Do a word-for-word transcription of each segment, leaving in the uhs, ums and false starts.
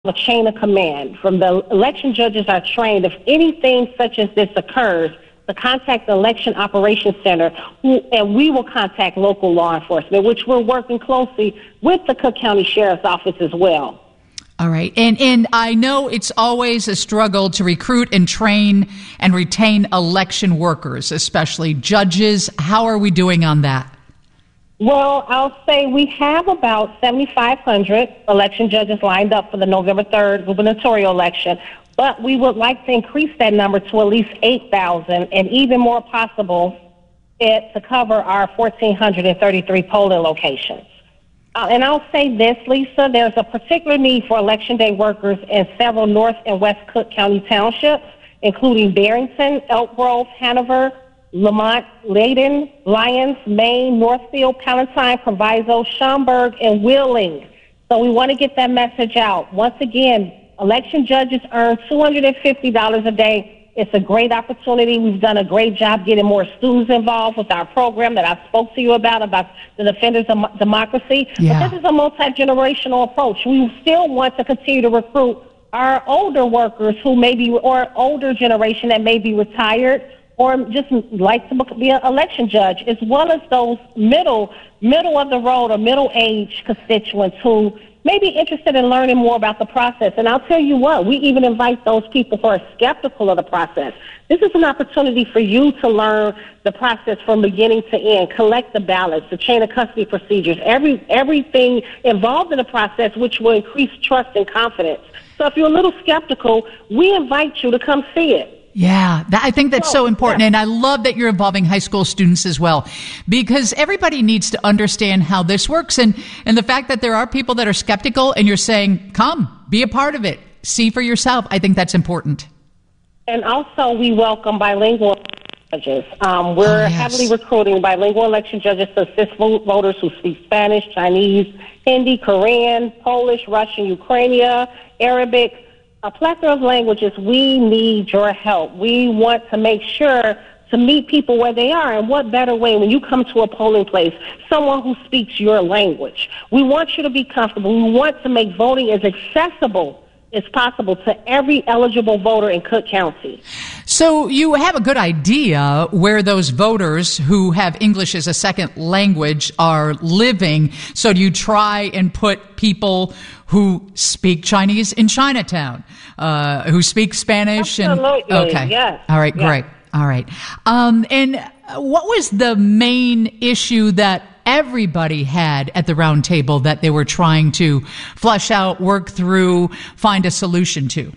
a chain of command. From the election judges are trained, if anything such as this occurs, to contact the Election Operations Center, who, and we will contact local law enforcement, which we're working closely with the Cook County Sheriff's Office as well. All right. And and I know it's always a struggle to recruit and train and retain election workers, especially judges. How are we doing on that? Well, I'll say we have about seventy-five hundred election judges lined up for the November third gubernatorial election, but we would like to increase that number to at least eight thousand, and even more possible it, to cover our one thousand four hundred thirty-three polling locations. Uh, and I'll say this, Lisa, there's a particular need for Election Day workers in several North and West Cook County townships, including Barrington, Elk Grove, Hanover, Lamont, Layden, Lyons, Maine, Northfield, Palatine, Proviso, Schaumburg, and Wheeling. So we want to get that message out. Once again, election judges earn two hundred fifty dollars a day. It's a great opportunity. We've done a great job getting more students involved with our program that I spoke to you about, about the Defenders of Democracy. Yeah. But this is a multi-generational approach. We still want to continue to recruit our older workers who may be, or older generation that may be retired, or just like to be an election judge, as well as those middle, middle of the road or middle age constituents who may be interested in learning more about the process. And I'll tell you what, we even invite those people who are skeptical of the process. This is an opportunity for you to learn the process from beginning to end, collect the ballots, the chain of custody procedures, every everything involved in the process, which will increase trust and confidence. So if you're a little skeptical, we invite you to come see it. Yeah, that, I think that's so important. Yeah. And I love that you're involving high school students as well, because everybody needs to understand how this works. And, and the fact that there are people that are skeptical and you're saying, come, be a part of it, see for yourself. I think that's important. And also we welcome bilingual judges. Um, we're Oh, yes. heavily recruiting bilingual election judges to assist voters who speak Spanish, Chinese, Hindi, Korean, Polish, Russian, Ukrainian, Arabic, a plethora of languages. We need your help. We want to make sure to meet people where they are. And what better way when you come to a polling place, someone who speaks your language. We want you to be comfortable. We want to make voting as accessible as possible to every eligible voter in Cook County. So you have a good idea where those voters who have English as a second language are living. So do you try and put people who speak Chinese in Chinatown, uh, who speak Spanish? Absolutely. And, okay. Yes. All right, yes. great. All right. Um, and what was the main issue that everybody had at the round table that they were trying to flush out, work through, find a solution to?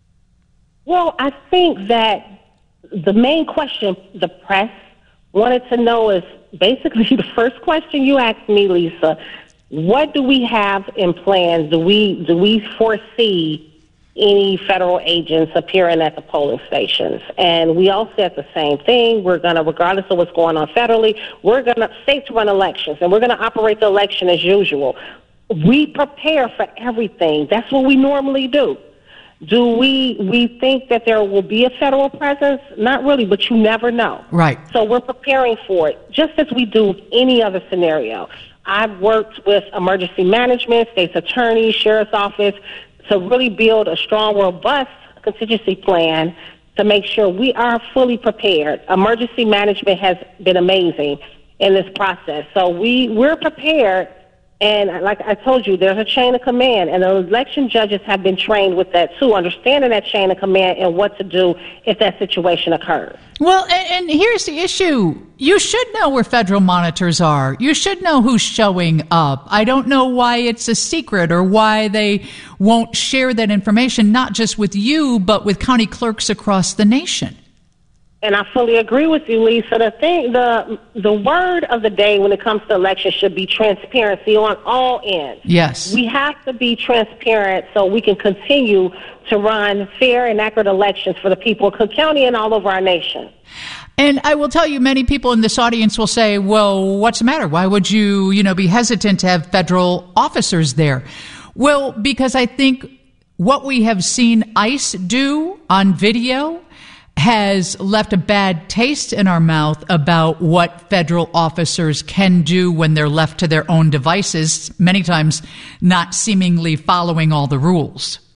Well, I think that the main question the press wanted to know is basically the first question you asked me, Lisa. What do we have in plans? Do we do we foresee any federal agents appearing at the polling stations? And we all said the same thing. We're going to, regardless of what's going on federally, we're going to states run elections, and we're going to operate the election as usual. We prepare for everything. That's what we normally do. Do we we think that there will be a federal presence? Not really, but you never know. Right. So we're preparing for it, just as we do with any other scenario. I've worked with emergency management, state's attorney, sheriff's office, to really build a strong, robust contingency plan to make sure we are fully prepared. Emergency management has been amazing in this process. So we, we're prepared. And like I told you, there's a chain of command, and the election judges have been trained with that too, understanding that chain of command and what to do if that situation occurs. Well, and, and here's the issue. You should know where federal monitors are. You should know who's showing up. I don't know why it's a secret or why they won't share that information, not just with you, but with county clerks across the nation. And I fully agree with you, Lisa. The thing, the the word of the day when it comes to elections should be transparency on all ends. Yes. We have to be transparent so we can continue to run fair and accurate elections for the people of Cook County and all over our nation. And I will tell you, many people in this audience will say, well, what's the matter? Why would you, you know, be hesitant to have federal officers there? Well, because I think what we have seen ICE do on video has left a bad taste in our mouth about what federal officers can do when they're left to their own devices, many times not seemingly following all the rules.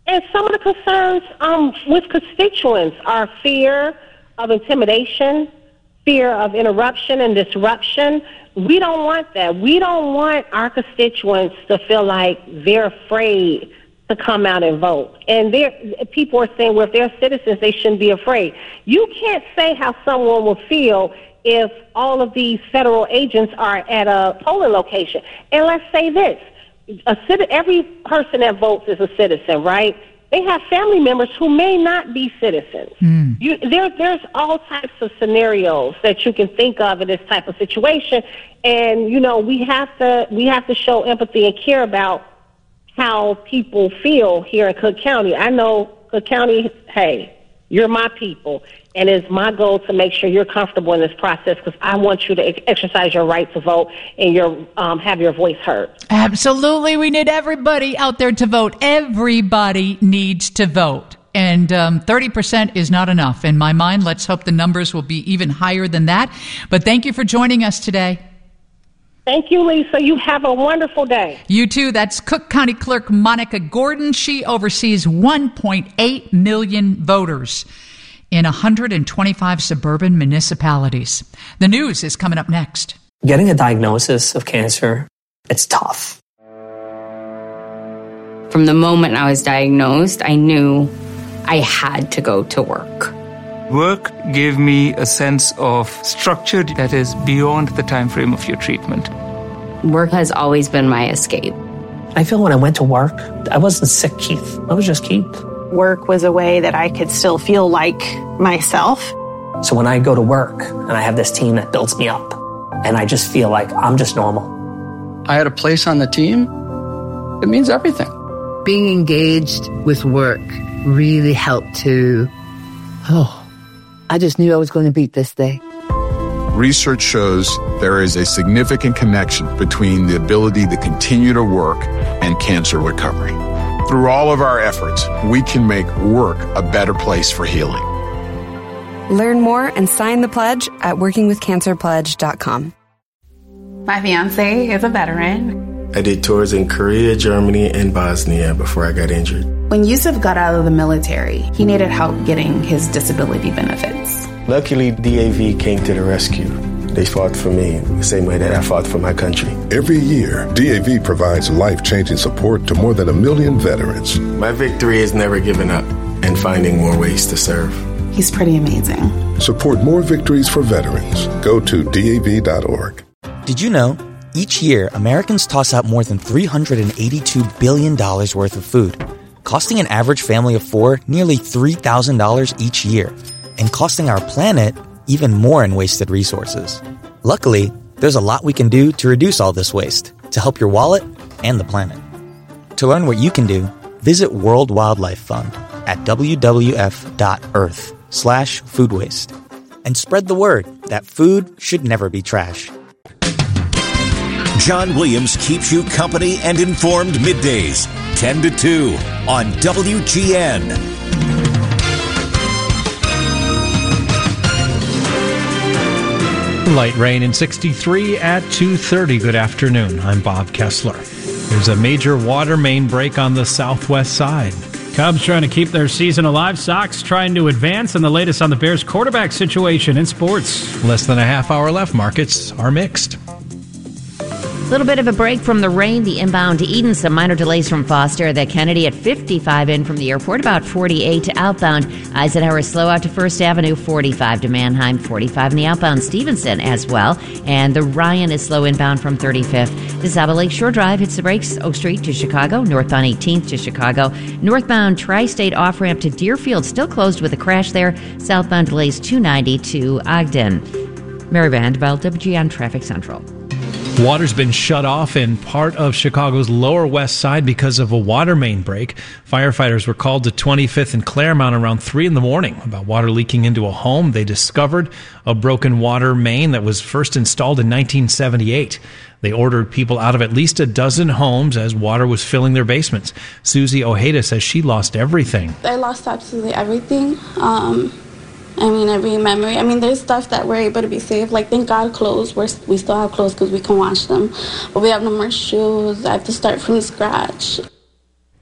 And some of the concerns um, with constituents are fear of intimidation, fear of interruption and disruption. We don't want that. We don't want our constituents to feel like they're afraid to come out and vote. And people are saying, well, if they're citizens, they shouldn't be afraid. You can't say how someone will feel if all of these federal agents are at a polling location. And let's say this. A citi- every person that votes is a citizen, right? They have family members who may not be citizens. Mm. You, there, there's all types of scenarios that you can think of in this type of situation, and you know we have to we have to show empathy and care about how people feel here in Cook County. I know Cook County. Hey, you're my people, and it's my goal to make sure you're comfortable in this process because I want you to ex- exercise your right to vote and your um, have your voice heard. Absolutely. We need everybody out there to vote. Everybody needs to vote. And um, thirty percent is not enough. In my mind, let's hope the numbers will be even higher than that. But thank you for joining us today. Thank you, Lisa. You have a wonderful day. You too. That's Cook County Clerk Monica Gordon. She oversees one point eight million voters in one hundred twenty-five suburban municipalities. The news is coming up next. Getting a diagnosis of cancer, it's tough. From the moment I was diagnosed, I knew I had to go to work. Work gave me a sense of structure that is beyond the time frame of your treatment. Work has always been my escape. I feel when I went to work, I wasn't sick, Keith. I was just Keith. Work was a way that I could still feel like myself. So when I go to work and I have this team that builds me up, and I just feel like I'm just normal. I had a place on the team. It means everything. Being engaged with work really helped to, oh, I just knew I was going to beat this day. Research shows there is a significant connection between the ability to continue to work and cancer recovery. Through all of our efforts, we can make work a better place for healing. Learn more and sign the pledge at working with cancer pledge dot com. My fiance is a veteran. I did tours in Korea, Germany, and Bosnia before I got injured. When Yusuf got out of the military, he needed help getting his disability benefits. Luckily, D A V came to the rescue. They fought for me the same way that I fought for my country. Every year, D A V provides life-changing support to more than a million veterans. My victory is never giving up and finding more ways to serve. He's pretty amazing. Support more victories for veterans. Go to D A V dot org. Did you know, each year, Americans toss out more than three hundred eighty-two billion dollars worth of food, costing an average family of four nearly three thousand dollars each year, and costing our planet even more in wasted resources. Luckily, there's a lot we can do to reduce all this waste, to help your wallet and the planet. To learn what you can do, visit World Wildlife Fund at w w f dot earth slash food waste. And spread the word that food should never be trash. John Williams keeps you company and informed middays, ten to two on W G N. Light rain in sixty-three at two thirty. Good afternoon. I'm Bob Kessler. There's a major water main break on the southwest side. Cubs trying to keep their season alive. Sox trying to advance. And the latest on the Bears quarterback situation in sports. Less than a half hour left. Markets are mixed. A little bit of a break from the rain. The inbound to Eden. Some minor delays from Foster. The Kennedy at fifty-five in from the airport. About forty-eight to outbound. Eisenhower slow out to First Avenue. forty-five to Mannheim. forty-five in the outbound. Stevenson as well. And the Ryan is slow inbound from thirty-fifth. This is Abba Lake Shore Drive. Hits the brakes. Oak Street to Chicago. Northbound eighteenth to Chicago. Northbound Tri-State off-ramp to Deerfield. Still closed with a crash there. Southbound delays two ninety to Ogden. Mary Vanderbilt, W G N Traffic Central. Water's been shut off in part of Chicago's lower west side because of a water main break. Firefighters were called to twenty-fifth and Claremont around three in the morning about water leaking into a home. They discovered a broken water main that was first installed in nineteen seventy-eight. They ordered people out of at least a dozen homes as water was filling their basements. Susie Ojeda says she lost everything. I lost absolutely everything. Um... I mean, every memory. I mean, there's stuff that we're able to be saved. Like, thank God clothes. We're, we still have clothes because we can wash them. But we have no more shoes. I have to start from scratch.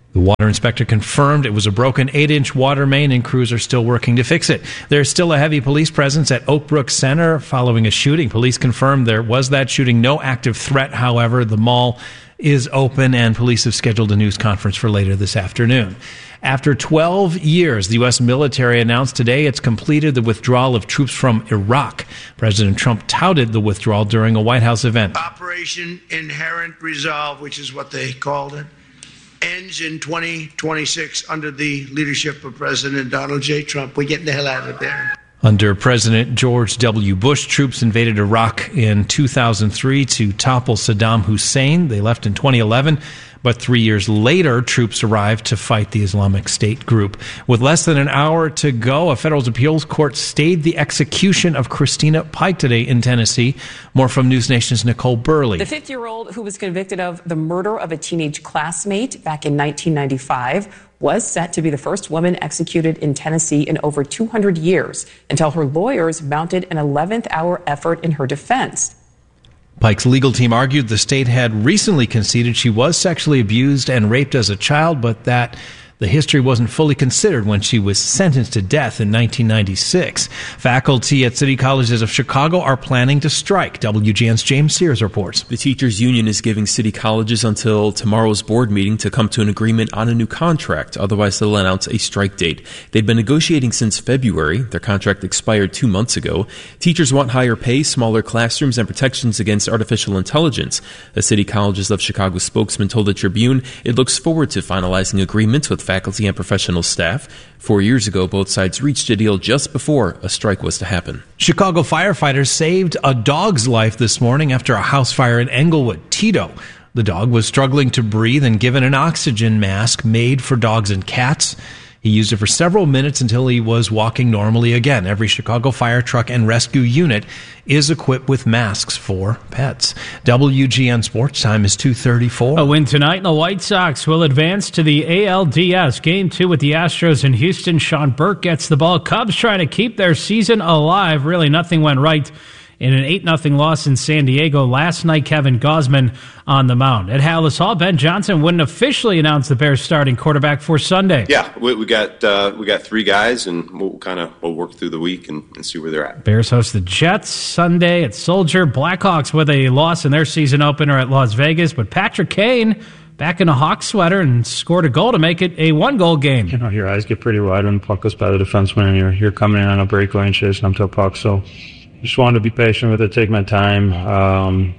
The water inspector confirmed it was a broken eight-inch water main, and crews are still working to fix it. There's still a heavy police presence at Oakbrook Center following a shooting. Police confirmed there was that shooting. No active threat, however. The mall is open, and police have scheduled a news conference for later this afternoon. After twelve years, the U S military announced today it's completed the withdrawal of troops from Iraq. President Trump touted the withdrawal during a White House event. Operation Inherent Resolve, which is what they called it, ends in twenty twenty-six under the leadership of President Donald J. Trump. We're getting the hell out of there. Under President George W. Bush, troops invaded Iraq in two thousand three to topple Saddam Hussein. They left in twenty eleven, but three years later, troops arrived to fight the Islamic State group. With less than an hour to go, a federal appeals court stayed the execution of Christina Pike today in Tennessee. More from News Nation's Nicole Burley. The fifty-year-old who was convicted of the murder of a teenage classmate back in nineteen ninety-five was set to be the first woman executed in Tennessee in over two hundred years until her lawyers mounted an eleventh hour effort in her defense. Pike's legal team argued the state had recently conceded she was sexually abused and raped as a child, but that the history wasn't fully considered when she was sentenced to death in nineteen ninety-six. Faculty at City Colleges of Chicago are planning to strike. W G N's James Sears reports. The teachers union is giving city colleges until tomorrow's board meeting to come to an agreement on a new contract. Otherwise, they'll announce a strike date. They've been negotiating since February. Their contract expired two months ago. Teachers want higher pay, smaller classrooms, and protections against artificial intelligence. A City Colleges of Chicago spokesman told the Tribune it looks forward to finalizing agreements with faculty and professional staff. Four years ago, both sides reached a deal just before a strike was to happen. Chicago firefighters saved a dog's life this morning after a house fire in Englewood. Tito, the dog, was struggling to breathe and given an oxygen mask made for dogs and cats. He used it for several minutes until he was walking normally again. Every Chicago fire truck and rescue unit is equipped with masks for pets. W G N Sports Time is two thirty-four. A win tonight, and the White Sox will advance to the A L D S. Game two with the Astros in Houston. Sean Burke gets the ball. Cubs trying to keep their season alive. Really, nothing went right in an eight nothing loss in San Diego last night. Kevin Gausman on the mound. At Hallis Hall, Ben Johnson wouldn't officially announce the Bears starting quarterback for Sunday. Yeah, we, we got uh, we got three guys, and we'll kind of we'll work through the week and, and see where they're at. Bears host the Jets Sunday at Soldier. Blackhawks with a loss in their season opener at Las Vegas, but Patrick Kane back in a Hawks sweater and scored a goal to make it a one-goal game. You know, your eyes get pretty wide when the puck goes by the defenseman and you're, you're coming in on a breakaway and chasing them to a puck, so just wanted to be patient with it, take my time, um,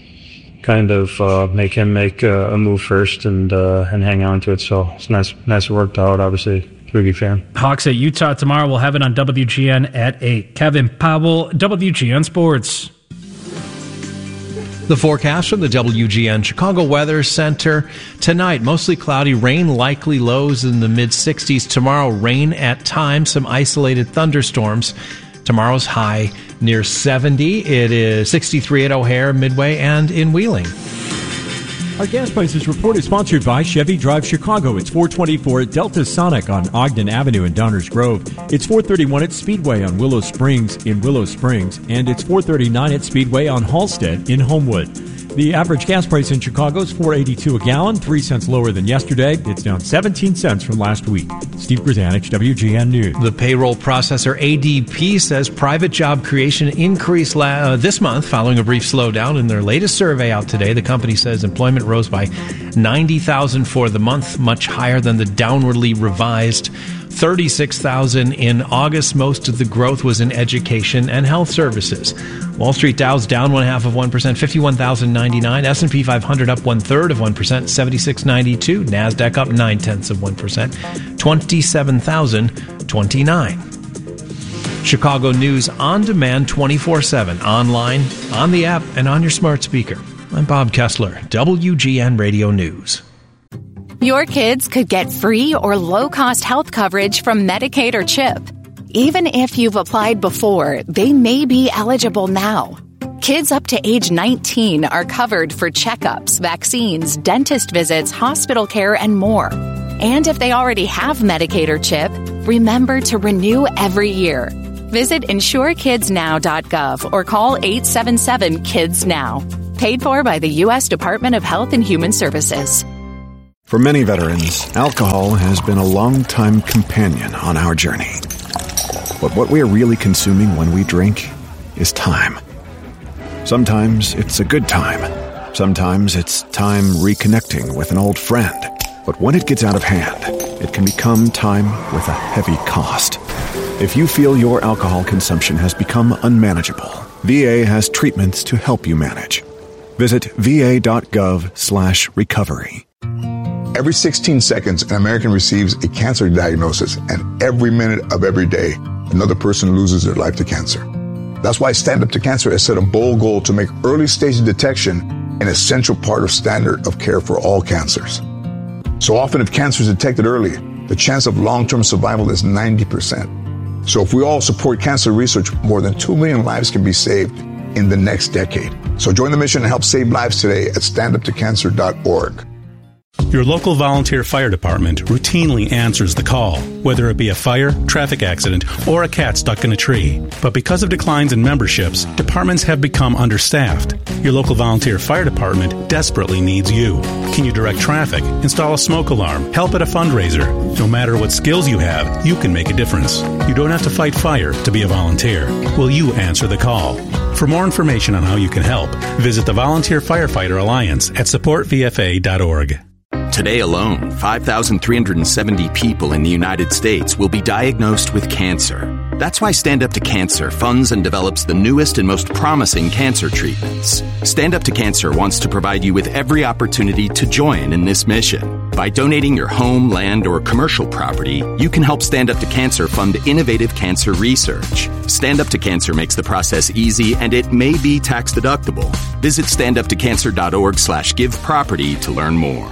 kind of uh, make him make uh, a move first and uh, and hang on to it. So it's nice, nice it worked out, obviously. Twiggy fan. Hawks at Utah tomorrow. We'll have it on W G N at eight. Kevin Powell, W G N Sports. The forecast from the W G N Chicago Weather Center. Tonight, mostly cloudy, rain likely, lows in the mid-sixties. Tomorrow, rain at times, some isolated thunderstorms. Tomorrow's high near seventy. It is sixty-three at O'Hare, Midway, and in Wheeling. Our gas prices report is sponsored by Chevy Drive Chicago. It's four twenty-four at Delta Sonic on Ogden Avenue in Downers Grove. It's four thirty-one at Speedway on Willow Springs in Willow Springs. And it's four thirty-nine at Speedway on Halstead in Homewood. The average gas price in Chicago is four eighty-two a gallon, three cents lower than yesterday. It's down seventeen cents from last week. Steve Grzanich, W G N News. The payroll processor A D P says private job creation increased la- uh, this month following a brief slowdown. In their latest survey out today, the company says employment rose by ninety thousand for the month, much higher than the downwardly revised thirty-six thousand in August. Most of the growth was in education and health services. Wall Street Dow's down one half of one percent, fifty-one thousand ninety-nine. S and P five hundred up one third of one percent, seventy-six ninety-two. Nasdaq up nine tenths of one percent, twenty-seven thousand twenty-nine. Chicago News on demand twenty-four seven, online, on the app, and on your smart speaker. I'm Bob Kessler, W G N Radio News. Your kids could get free or low-cost health coverage from Medicaid or CHIP. Even if you've applied before, they may be eligible now. Kids up to age nineteen are covered for checkups, vaccines, dentist visits, hospital care, and more. And if they already have Medicaid or CHIP, remember to renew every year. Visit insure kids now dot gov or call eight seven seven, KIDS NOW. Paid for by the U S Department of Health and Human Services. For many veterans, alcohol has been a long-time companion on our journey. But what we are really consuming when we drink is time. Sometimes it's a good time. Sometimes it's time reconnecting with an old friend. But when it gets out of hand, it can become time with a heavy cost. If you feel your alcohol consumption has become unmanageable, V A has treatments to help you manage. Visit va.gov slash recovery. Every sixteen seconds, an American receives a cancer diagnosis, and every minute of every day, another person loses their life to cancer. That's why Stand Up to Cancer has set a bold goal to make early stage detection an essential part of standard of care for all cancers. So often, if cancer is detected early, the chance of long-term survival is ninety percent. So if we all support cancer research, more than two million lives can be saved in the next decade. So join the mission and help save lives today at stand up to cancer dot org. Your local volunteer fire department routinely answers the call, whether it be a fire, traffic accident, or a cat stuck in a tree. But because of declines in memberships, departments have become understaffed. Your local volunteer fire department desperately needs you. Can you direct traffic, install a smoke alarm, help at a fundraiser? No matter what skills you have, you can make a difference. You don't have to fight fire to be a volunteer. Will you answer the call? For more information on how you can help, visit the Volunteer Firefighter Alliance at support v f a dot org. Today alone, five thousand three hundred seventy people in the United States will be diagnosed with cancer. That's why Stand Up to Cancer funds and develops the newest and most promising cancer treatments. Stand Up to Cancer wants to provide you with every opportunity to join in this mission. By donating your home, land, or commercial property, you can help Stand Up to Cancer fund innovative cancer research. Stand Up to Cancer makes the process easy, and it may be tax deductible. Visit stand up to cancer dot org slash give property to learn more.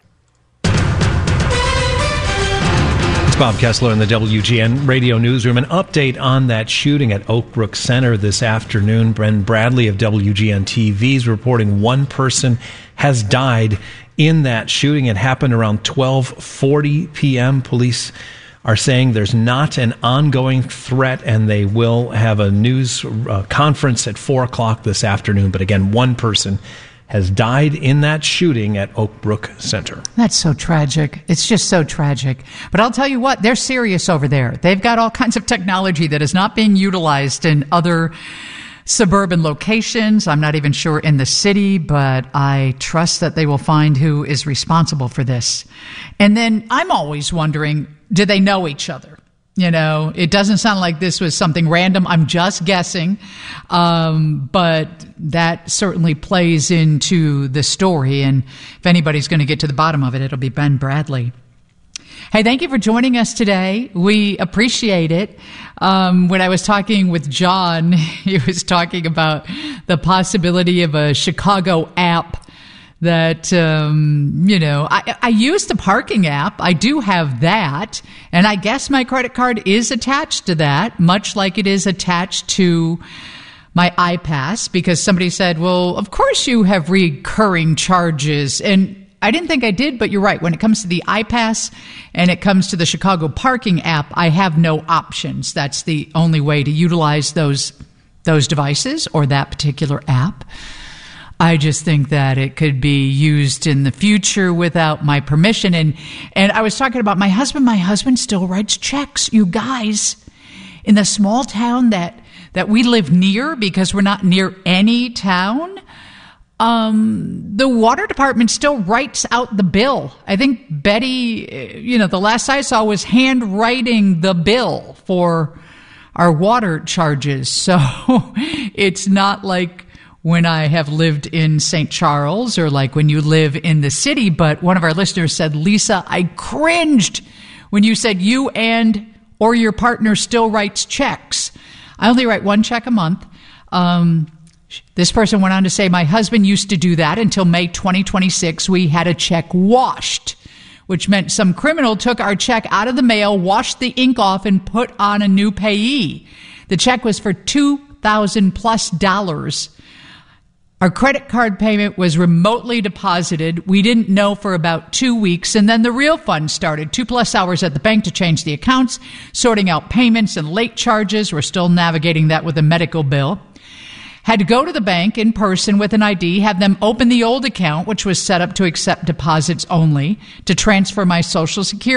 It's Bob Kessler in the W G N Radio Newsroom. An update on that shooting at Oak Brook Center this afternoon. Bren Bradley of W G N T V is reporting one person has died in that shooting. It happened around twelve forty p.m. Police are saying there's not an ongoing threat, and they will have a news uh, conference at four o'clock this afternoon. But again, one person has died in that shooting at Oak Brook Center. That's so tragic. It's just so tragic. But I'll tell you what, they're serious over there. They've got all kinds of technology that is not being utilized in other suburban locations. I'm not even sure in the city, but I trust that they will find who is responsible for this. And then I'm always wondering, do they know each other? You know, it doesn't sound like this was something random. I'm just guessing. Um, but that certainly plays into the story. And if anybody's going to get to the bottom of it, it'll be Ben Bradley. Hey, thank you for joining us today. We appreciate it. Um, when I was talking with John, he was talking about the possibility of a Chicago app that, um, you know, I, I use the parking app. I do have that. And I guess my credit card is attached to that, much like it is attached to my iPass, because somebody said, well, of course you have recurring charges. And I didn't think I did, but you're right. When it comes to the iPass and it comes to the Chicago parking app, I have no options. That's the only way to utilize those, those devices or that particular app. I just think that it could be used in the future without my permission. And, and I was talking about my husband. My husband still writes checks. You guys, in the small town that, that we live near, because we're not near any town, um, the water department still writes out the bill. I think Betty, you know, the last I saw was handwriting the bill for our water charges. So it's not like when I have lived in Saint Charles or like when you live in the city. But one of our listeners said, Lisa, I cringed when you said you and or your partner still writes checks. I only write one check a month. Um, this person went on to say, my husband used to do that until May twenty twenty-six. We had a check washed, which meant some criminal took our check out of the mail, washed the ink off, and put on a new payee. The check was for two thousand plus dollars. Our credit card payment was remotely deposited. We didn't know for about two weeks, and then the real fun started. Two plus hours at the bank to change the accounts, sorting out payments and late charges. We're still navigating that with a medical bill. Had to go to the bank in person with an I D, have them open the old account, which was set up to accept deposits only, to transfer my Social Security